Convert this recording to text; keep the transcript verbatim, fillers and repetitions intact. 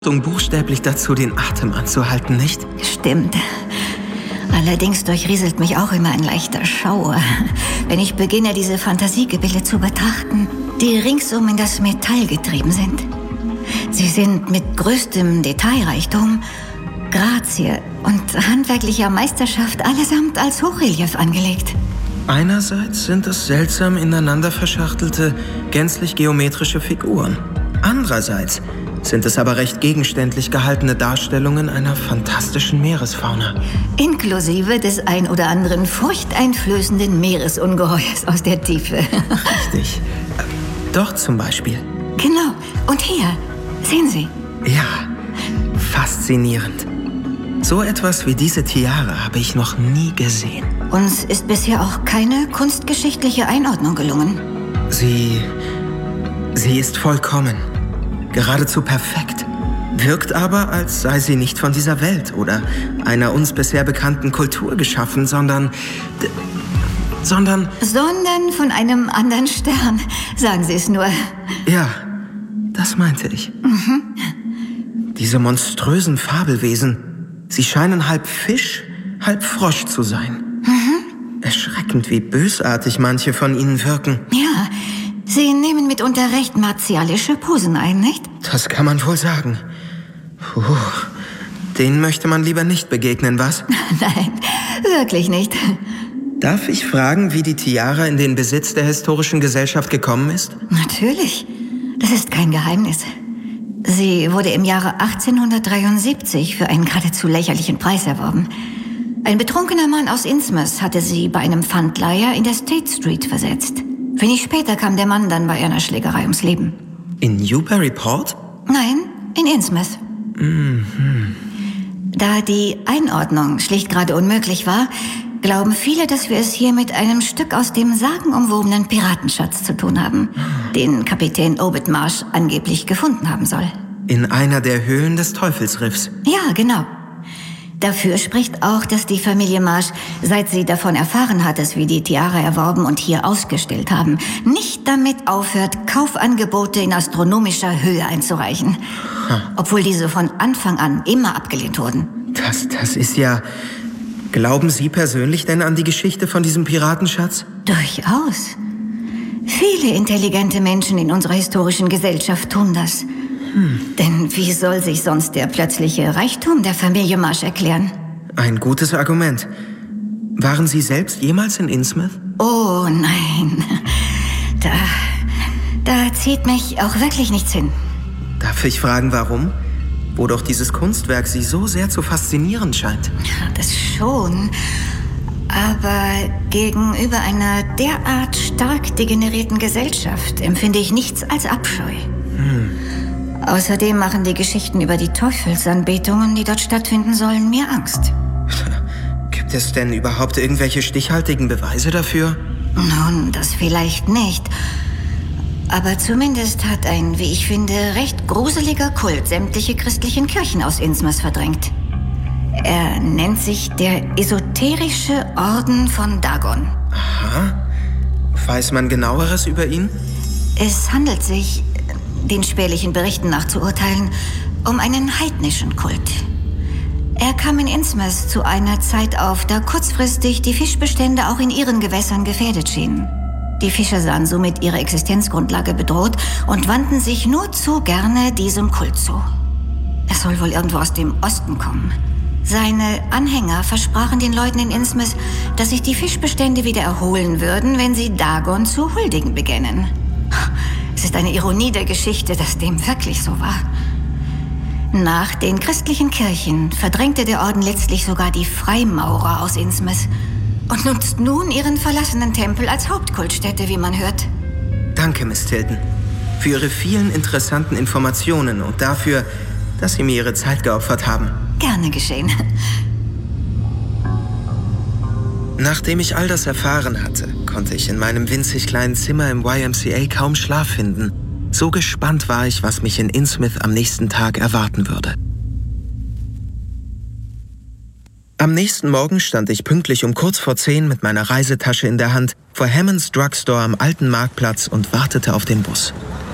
buchstäblich dazu, den Atem anzuhalten, nicht? Stimmt. Allerdings durchrieselt mich auch immer ein leichter Schauer, wenn ich beginne, diese Fantasiegebilde zu betrachten, die ringsum in das Metall getrieben sind. Sie sind mit größtem Detailreichtum, Grazie und handwerklicher Meisterschaft allesamt als Hochrelief angelegt. Einerseits sind es seltsam ineinander verschachtelte, gänzlich geometrische Figuren. Andererseits sind es aber recht gegenständlich gehaltene Darstellungen einer fantastischen Meeresfauna. Inklusive des ein oder anderen furchteinflößenden Meeresungeheuers aus der Tiefe. Richtig. Dort zum Beispiel. Genau. Und hier. Sehen Sie. Ja, faszinierend. So etwas wie diese Tiara habe ich noch nie gesehen. Uns ist bisher auch keine kunstgeschichtliche Einordnung gelungen. Sie... Sie ist vollkommen. Geradezu perfekt. Wirkt aber, als sei sie nicht von dieser Welt oder einer uns bisher bekannten Kultur geschaffen, sondern... Sondern... Sondern von einem anderen Stern, sagen Sie es nur. Ja, das meinte ich. Mhm. Diese monströsen Fabelwesen, sie scheinen halb Fisch, halb Frosch zu sein. Mhm. Erschreckend, wie bösartig manche von ihnen wirken. Ja, Sie nehmen mitunter recht martialische Posen ein, nicht? Das kann man wohl sagen. Puh, denen möchte man lieber nicht begegnen, was? Nein, wirklich nicht. Darf ich fragen, wie die Tiara in den Besitz der Historischen Gesellschaft gekommen ist? Natürlich. Das ist kein Geheimnis. Sie wurde im Jahre achtzehnhundertdreiundsiebzig für einen geradezu lächerlichen Preis erworben. Ein betrunkener Mann aus Innsmouth hatte sie bei einem Pfandleiher in der State Street versetzt. Wenig später kam der Mann dann bei einer Schlägerei ums Leben. In Newburyport? Nein, in Innsmouth. Mhm. Da die Einordnung schlicht gerade unmöglich war, glauben viele, dass wir es hier mit einem Stück aus dem sagenumwobenen Piratenschatz zu tun haben, den Kapitän Obed Marsh angeblich gefunden haben soll. In einer der Höhlen des Teufelsriffs? Ja, genau. Dafür spricht auch, dass die Familie Marsh, seit sie davon erfahren hat, dass wir die Tiara erworben und hier ausgestellt haben, nicht damit aufhört, Kaufangebote in astronomischer Höhe einzureichen. Hm. Obwohl diese von Anfang an immer abgelehnt wurden. Das, das ist ja... Glauben Sie persönlich denn an die Geschichte von diesem Piratenschatz? Durchaus. Viele intelligente Menschen in unserer historischen Gesellschaft tun das. Hm. Denn wie soll sich sonst der plötzliche Reichtum der Familie Marsh erklären? Ein gutes Argument. Waren Sie selbst jemals in Innsmouth? Oh nein. Da, da zieht mich auch wirklich nichts hin. Darf ich fragen, warum? Wo doch dieses Kunstwerk Sie so sehr zu faszinieren scheint. Ja, das schon. Aber gegenüber einer derart stark degenerierten Gesellschaft empfinde ich nichts als Abscheu. Hm. Außerdem machen die Geschichten über die Teufelsanbetungen, die dort stattfinden sollen, mir Angst. Gibt es denn überhaupt irgendwelche stichhaltigen Beweise dafür? Nun, das vielleicht nicht. Aber zumindest hat ein, wie ich finde, recht gruseliger Kult sämtliche christlichen Kirchen aus Innsmouth verdrängt. Er nennt sich der Esoterische Orden von Dagon. Aha. Weiß man Genaueres über ihn? Es handelt sich, den spärlichen Berichten nach zu urteilen, um einen heidnischen Kult. Er kam in Innsmouth zu einer Zeit auf, da kurzfristig die Fischbestände auch in ihren Gewässern gefährdet schienen. Die Fischer sahen somit ihre Existenzgrundlage bedroht und wandten sich nur zu gerne diesem Kult zu. Er soll wohl irgendwo aus dem Osten kommen. Seine Anhänger versprachen den Leuten in Innsmouth, dass sich die Fischbestände wieder erholen würden, wenn sie Dagon zu huldigen beginnen. Es ist eine Ironie der Geschichte, dass dem wirklich so war. Nach den christlichen Kirchen verdrängte der Orden letztlich sogar die Freimaurer aus Innsmouth und nutzt nun ihren verlassenen Tempel als Hauptkultstätte, wie man hört. Danke, Miss Tilton, für Ihre vielen interessanten Informationen und dafür, dass Sie mir Ihre Zeit geopfert haben. Gerne geschehen. Nachdem ich all das erfahren hatte, konnte ich in meinem winzig kleinen Zimmer im Y M C A kaum Schlaf finden. So gespannt war ich, was mich in Innsmouth am nächsten Tag erwarten würde. Am nächsten Morgen stand ich pünktlich um kurz vor zehn mit meiner Reisetasche in der Hand vor Hammonds Drugstore am alten Marktplatz und wartete auf den Bus.